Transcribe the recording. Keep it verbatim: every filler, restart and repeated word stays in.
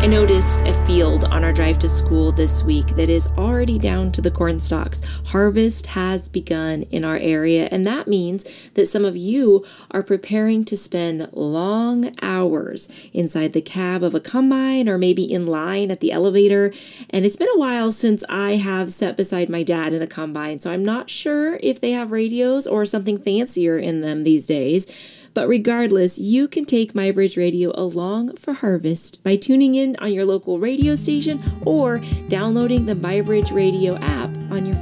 noticed a field on our drive to school this week that is already down to the corn stalks. Harvest has begun in our area, and that means that some of you are preparing to spend long hours inside the cab of a combine or maybe in line at the elevator. And it's been a while since I have sat beside my dad in a combine, so I'm not sure if they have radios or something fancier in them these days. But regardless, you can take MyBridge Radio along for harvest by tuning in on your local radio station or downloading the MyBridge Radio app on your